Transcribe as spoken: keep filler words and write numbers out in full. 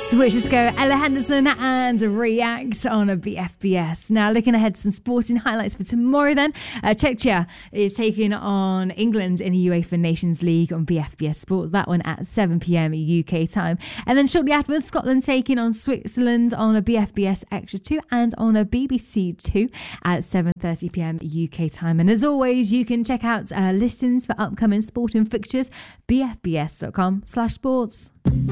Switches go Ella Henderson and React on a B F B S. Now looking ahead to some sporting highlights for tomorrow then. Uh, Czechia is taking on England in the UEFA Nations League on B F B S Sports. That one at seven p.m. U K time. And then shortly afterwards, Scotland taking on Switzerland on a B F B S Extra two and on a B B C two at seven thirty p.m. U K time. And as always, you can check out uh, listings for upcoming sporting fixtures, b f b s dot com slash sports.